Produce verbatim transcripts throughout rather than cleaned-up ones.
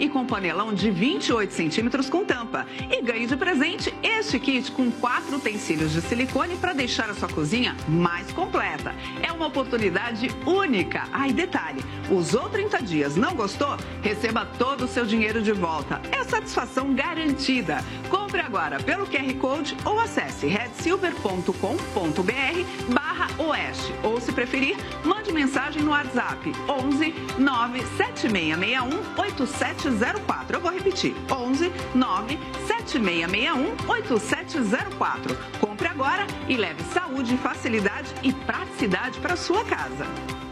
e com panelão de vinte e oito centímetros com tampa. E ganhe de presente este kit com quatro utensílios de silicone para deixar a sua cozinha mais completa. É uma oportunidade única. Ah, e detalhe, usou trinta dias, não gostou? Receba todo o seu dinheiro de volta. É satisfação garantida. Compre agora pelo Q R Code ou acesse red silver ponto com ponto br barra oeste. Ou, se preferir, mande mensagem no WhatsApp onze nove sete seis seis um oito sete zero quatro. Eu vou repetir, onze nove sete seis seis um oito sete zero quatro. Compre agora e leve saúde, facilidade e praticidade para sua casa.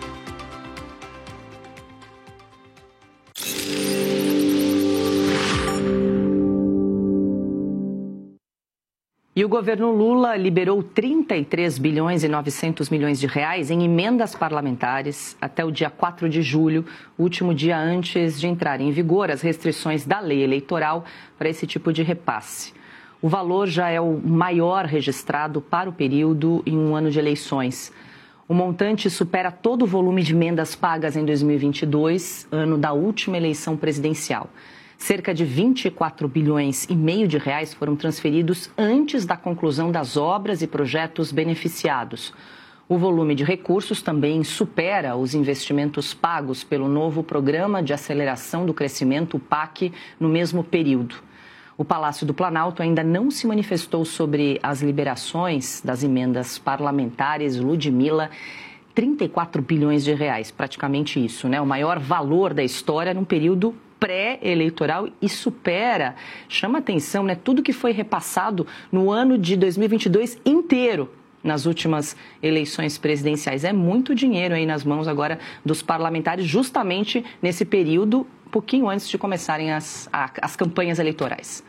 E o governo Lula liberou trinta e três bilhões e novecentos milhões de reais em emendas parlamentares até o dia quatro de julho, último dia antes de entrarem em vigor as restrições da lei eleitoral para esse tipo de repasse. O valor já é o maior registrado para o período em um ano de eleições. O montante supera todo o volume de emendas pagas em dois mil e vinte e dois, ano da última eleição presidencial. Cerca de vinte e quatro bilhões e meio de reais foram transferidos antes da conclusão das obras e projetos beneficiados. O volume de recursos também supera os investimentos pagos pelo novo Programa de Aceleração do Crescimento, o P A C, no mesmo período. O Palácio do Planalto ainda não se manifestou sobre as liberações das emendas parlamentares. Ludmila, trinta e quatro bilhões de reais, praticamente isso, né? O maior valor da história num período pré-eleitoral e supera, chama atenção, né? Tudo que foi repassado no ano de dois mil e vinte e dois inteiro nas últimas eleições presidenciais. É muito dinheiro aí nas mãos agora dos parlamentares, justamente nesse período, um pouquinho antes de começarem as, as campanhas eleitorais.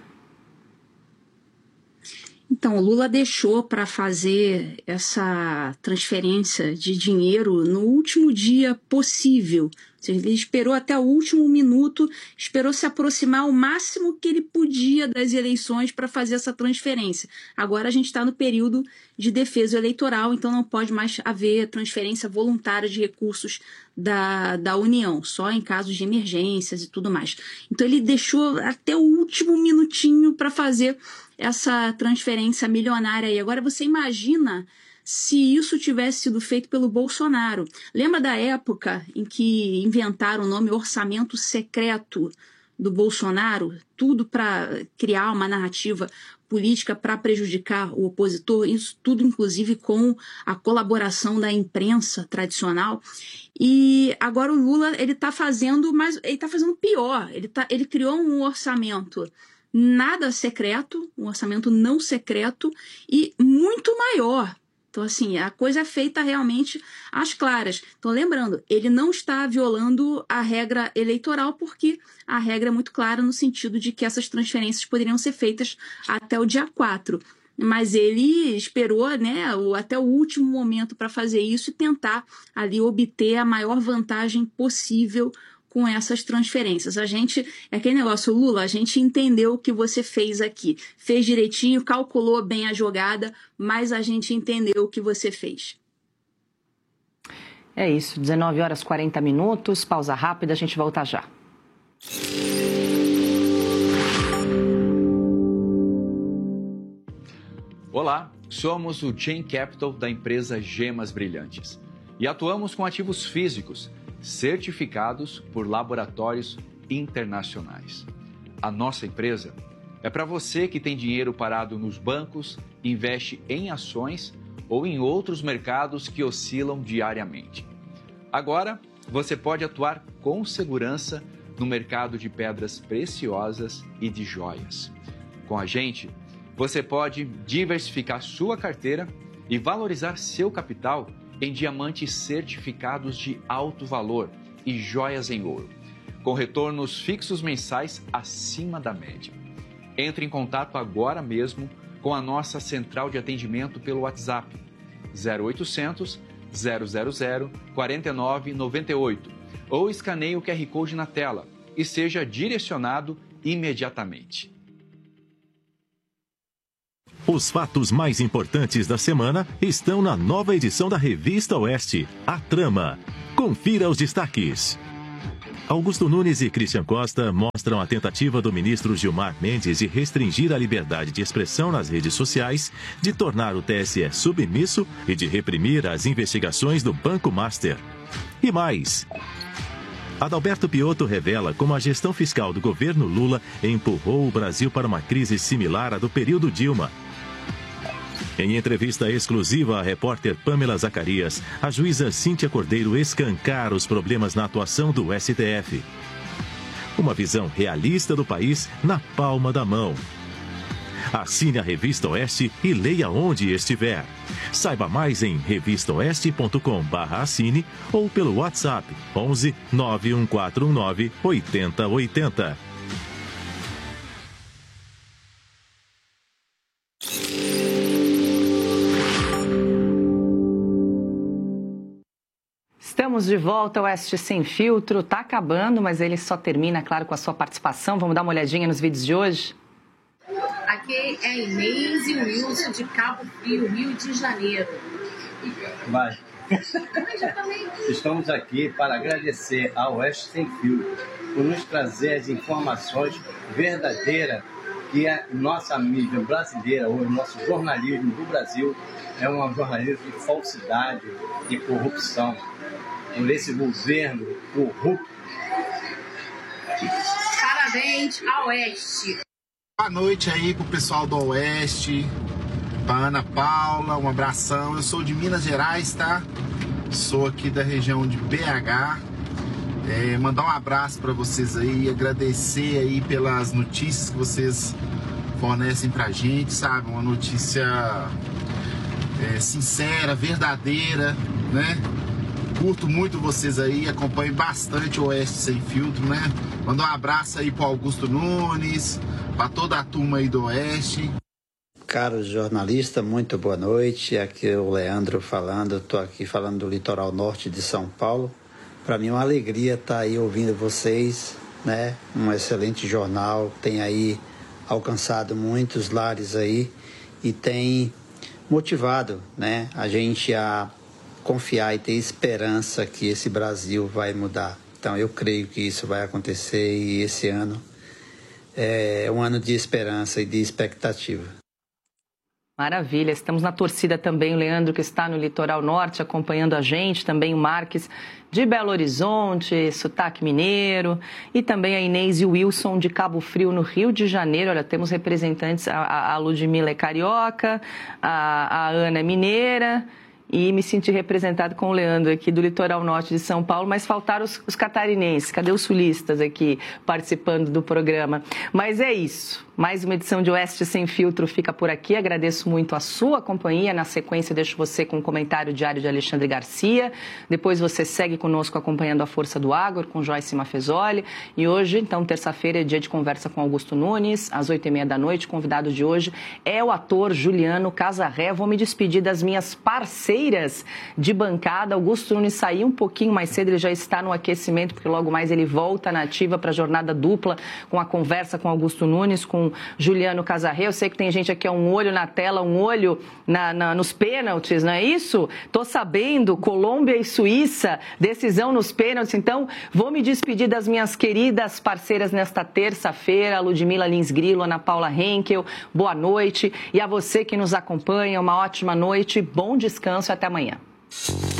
Então, o Lula deixou para fazer essa transferência de dinheiro no último dia possível. Ou seja, ele esperou até o último minuto, esperou se aproximar o máximo que ele podia das eleições para fazer essa transferência. Agora a gente está no período de defesa eleitoral, então não pode mais haver transferência voluntária de recursos da, da União, só em casos de emergências e tudo mais. Então ele deixou até o último minutinho para fazer essa transferência milionária aí. Agora você imagina se isso tivesse sido feito pelo Bolsonaro. Lembra da época em que inventaram o nome orçamento secreto do Bolsonaro? Tudo para criar uma narrativa política para prejudicar o opositor, isso tudo inclusive com a colaboração da imprensa tradicional. E agora o Lula ele está fazendo, mas ele está fazendo pior. Ele, tá, ele criou um orçamento nada secreto, um orçamento não secreto e muito maior. Então, assim, a coisa é feita realmente às claras. Então, lembrando, ele não está violando a regra eleitoral, porque a regra é muito clara no sentido de que essas transferências poderiam ser feitas até o dia quatro. Mas ele esperou, né, até o último momento para fazer isso e tentar ali obter a maior vantagem possível com essas transferências. A gente, é aquele negócio, Lula, a gente entendeu o que você fez aqui. Fez direitinho, calculou bem a jogada, mas a gente entendeu o que você fez. É isso, dezenove horas e quarenta minutos, pausa rápida, a gente volta já. Olá, somos o Chain Capital da empresa Gemas Brilhantes e atuamos com ativos físicos certificados por laboratórios internacionais. A nossa empresa é para você que tem dinheiro parado nos bancos, investe em ações ou em outros mercados que oscilam diariamente. Agora, você pode atuar com segurança no mercado de pedras preciosas e de joias. Com a gente, você pode diversificar sua carteira e valorizar seu capital em diamantes certificados de alto valor e joias em ouro, com retornos fixos mensais acima da média. Entre em contato agora mesmo com a nossa central de atendimento pelo WhatsApp zero oitocentos, zero zero zero, quatro nove nove oito ou escaneie o Q R Code na tela e seja direcionado imediatamente. Os fatos mais importantes da semana estão na nova edição da Revista Oeste, A Trama. Confira os destaques. Augusto Nunes e Christian Costa mostram a tentativa do ministro Gilmar Mendes de restringir a liberdade de expressão nas redes sociais, de tornar o T S E submisso e de reprimir as investigações do Banco Master. E mais... Adalberto Piotto revela como a gestão fiscal do governo Lula empurrou o Brasil para uma crise similar à do período Dilma. Em entrevista exclusiva à repórter Pamela Zacarias, a juíza Cíntia Cordeiro escancara os problemas na atuação do S T F. Uma visão realista do país na palma da mão. Assine a Revista Oeste e leia onde estiver. Saiba mais em revista oeste ponto com barra assine ou pelo WhatsApp onze nove um quatro um nove oito zero oito zero. Estamos de volta ao Oeste Sem Filtro. Está acabando, mas ele só termina, claro, com a sua participação. Vamos dar uma olhadinha nos vídeos de hoje? Aqui é a Inês e o Wilson de Cabo Frio, Rio de Janeiro. Vai. Estamos aqui para agradecer ao Oeste Sem Filtro por nos trazer as informações verdadeiras que a nossa mídia brasileira, ou o nosso jornalismo do Brasil, é um jornalismo de falsidade e corrupção. Por esse governo corrupto. Parabéns ao Oeste. Boa noite aí pro pessoal do Oeste, pra Ana Paula, um abração. Eu sou de Minas Gerais, tá? Sou aqui da região de B H. É, mandar um abraço para vocês aí, agradecer aí pelas notícias que vocês fornecem pra gente, sabe? Uma notícia é, sincera, verdadeira, né? Curto muito vocês aí, acompanho bastante o Oeste Sem Filtro, né? Manda um abraço aí pro Augusto Nunes, para toda a turma aí do Oeste. Caro jornalista, muito boa noite. Aqui é o Leandro falando, estou aqui falando do litoral norte de São Paulo. Para mim é uma alegria estar aí ouvindo vocês, né? Um excelente jornal, tem aí alcançado muitos lares aí e tem motivado, né, a gente a confiar e ter esperança que esse Brasil vai mudar. Então eu creio que isso vai acontecer e esse ano é um ano de esperança e de expectativa. Maravilha, estamos na torcida também, o Leandro que está no litoral norte acompanhando a gente, também o Marques de Belo Horizonte, sotaque mineiro, e também a Inês e o Wilson de Cabo Frio, no Rio de Janeiro. Olha, temos representantes, a, a Ludmila é carioca, a, a Ana é mineira, e me senti representado com o Leandro aqui do litoral norte de São Paulo, mas faltaram os, os catarinenses, cadê os sulistas aqui participando do programa? Mas é isso, mais uma edição de Oeste Sem Filtro fica por aqui, agradeço muito a sua companhia, na sequência deixo você com um comentário diário de Alexandre Garcia, depois você segue conosco acompanhando a Força do Agro com Joyce Mafezoli, e hoje, então, terça-feira, é dia de conversa com Augusto Nunes, às oito e meia da noite, o convidado de hoje é o ator Juliano Casarré. Vou me despedir das minhas parceiras de bancada. Augusto Nunes saiu um pouquinho mais cedo, ele já está no aquecimento, porque logo mais ele volta na ativa para a jornada dupla com a conversa com Augusto Nunes, com Juliano Casarré. Eu sei que tem gente aqui, um olho na tela, um olho na, na, nos pênaltis, não é isso? Tô sabendo, Colômbia e Suíça, decisão nos pênaltis. Então, vou me despedir das minhas queridas parceiras nesta terça-feira, Ludmila Lins Grilo, Ana Paula Henkel, boa noite. E a você que nos acompanha, uma ótima noite, bom descanso e até amanhã.